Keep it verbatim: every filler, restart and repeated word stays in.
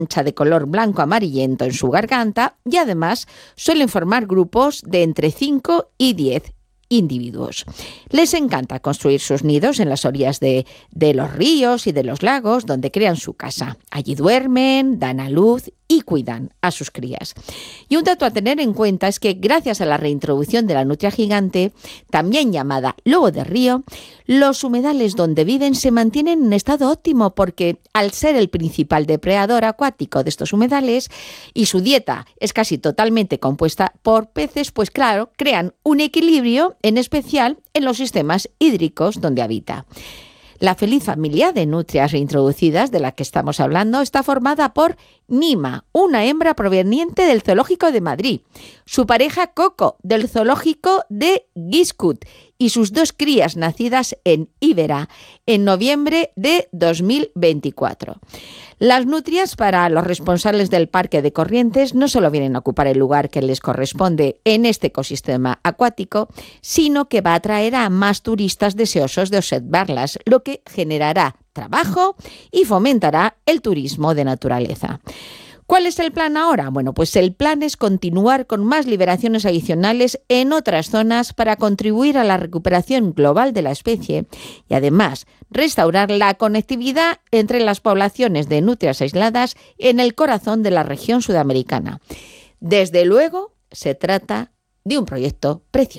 mancha de color blanco amarillento en su garganta y además suelen formar grupos de entre cinco y diez individuos. Les encanta construir sus nidos en las orillas de, de los ríos y de los lagos, donde crean su casa. Allí duermen, dan a luz y cuidan a sus crías. Y un dato a tener en cuenta es que gracias a la reintroducción de la nutria gigante, también llamada lobo de río, los humedales donde viven se mantienen en estado óptimo porque, al ser el principal depredador acuático de estos humedales y su dieta es casi totalmente compuesta por peces, pues claro, crean un equilibrio, en especial en los sistemas hídricos donde habita. La feliz familia de nutrias reintroducidas de la que estamos hablando está formada por Mima, una hembra proveniente del Zoológico de Madrid, su pareja Coco, del Zoológico de Guiscut, y sus dos crías nacidas en Íbera en noviembre de dos mil veinticuatro. Las nutrias, para los responsables del Parque de Corrientes, no solo vienen a ocupar el lugar que les corresponde en este ecosistema acuático, sino que va a atraer a más turistas deseosos de observarlas, lo que generará trabajo y fomentará el turismo de naturaleza. ¿Cuál es el plan ahora? Bueno, pues el plan es continuar con más liberaciones adicionales en otras zonas para contribuir a la recuperación global de la especie y además restaurar la conectividad entre las poblaciones de nutrias aisladas en el corazón de la región sudamericana. Desde luego, se trata de un proyecto precioso.